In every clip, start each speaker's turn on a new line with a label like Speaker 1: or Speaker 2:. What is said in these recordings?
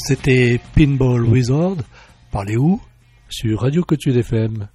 Speaker 1: C'était Pinball Wizard par les Who sur Radio Côte-Sud FM.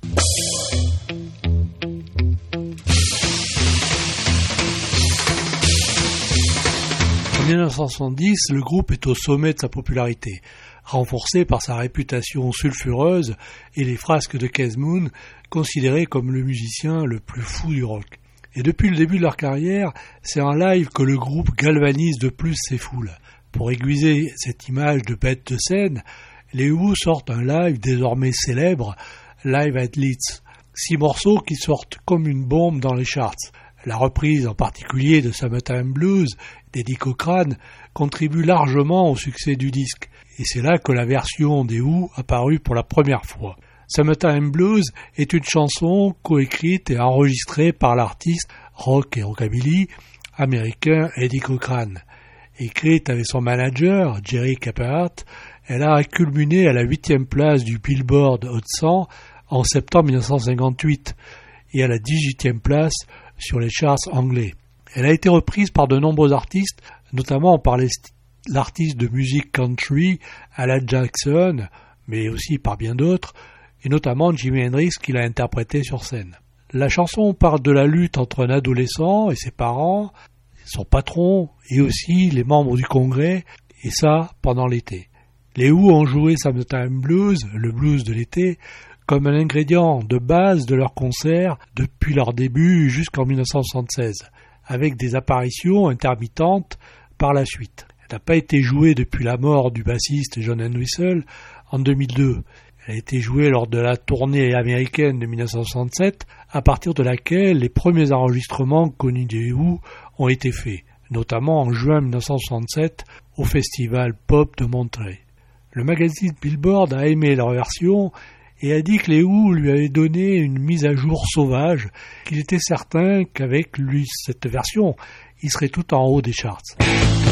Speaker 1: En 1970, le groupe est au sommet de sa popularité, renforcé par sa réputation sulfureuse et les frasques de Keith Moon, considéré comme le musicien le plus fou du rock. Et depuis le début de leur carrière, c'est en live que le groupe galvanise de plus ses foules. Pour aiguiser cette image de bête de scène, les Who sortent un live désormais célèbre, Live at Leeds. 6 morceaux qui sortent comme une bombe dans les charts. La reprise en particulier de Summertime Blues d'Eddie Cochran contribue largement au succès du disque. Et c'est là que la version des Who apparut pour la première fois. Summertime Blues est une chanson coécrite et enregistrée par l'artiste rock et rockabilly américain Eddie Cochran. Écrite avec son manager, Jerry Capehart, elle a culminé à la 8e place du Billboard Hot 100 en septembre 1958 et à la 18e place sur les charts anglais. Elle a été reprise par de nombreux artistes, notamment par l'artiste de musique country Alan Jackson, mais aussi par bien d'autres, et notamment Jimi Hendrix qui l'a interprétée sur scène. La chanson parle de la lutte entre un adolescent et ses parents, son patron et aussi les membres du Congrès, et ça pendant l'été. Les Who ont joué Summertime Blues, le blues de l'été, comme un ingrédient de base de leurs concerts depuis leur début jusqu'en 1976, avec des apparitions intermittentes par la suite. Elle n'a pas été jouée depuis la mort du bassiste John Entwistle en 2002. Elle a été jouée lors de la tournée américaine de 1967, à partir de laquelle les premiers enregistrements connus des Who ont été faits, notamment en juin 1967 au festival Pop de Monterey. Le magazine Billboard a aimé leur version et a dit que les Who lui avaient donné une mise à jour sauvage, qu'il était certain qu'avec cette version, il serait tout en haut des charts.